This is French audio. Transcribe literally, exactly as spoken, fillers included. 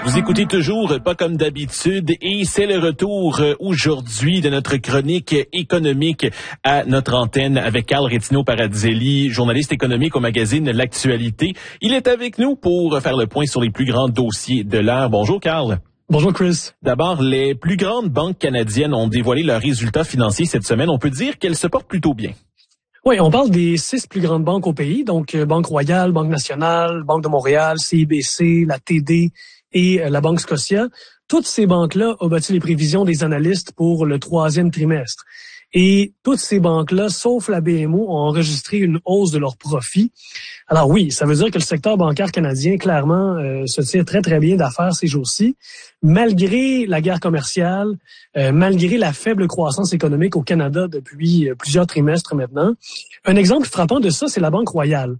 Vous écoutez toujours Pas comme d'habitude et c'est le retour aujourd'hui de notre chronique économique à notre antenne avec Carl Rétino-Paradzelli, journaliste économique au magazine L'Actualité. Il est avec nous pour faire le point sur les plus grands dossiers de l'heure. Bonjour Carl. Bonjour Chris. D'abord, les plus grandes banques canadiennes ont dévoilé leurs résultats financiers cette semaine. On peut dire qu'elles se portent plutôt bien. Oui, on parle des six plus grandes banques au pays, donc Banque Royale, Banque Nationale, Banque de Montréal, C I B C, la T D et la Banque Scotia. Toutes ces banques-là ont battu les prévisions des analystes pour le troisième trimestre. Et toutes ces banques-là, sauf la B M O, ont enregistré une hausse de leurs profits. Alors oui, ça veut dire que le secteur bancaire canadien, clairement, euh, se tire très, très bien d'affaires ces jours-ci, malgré la guerre commerciale, euh, malgré la faible croissance économique au Canada depuis euh, plusieurs trimestres maintenant. Un exemple frappant de ça, c'est la Banque Royale.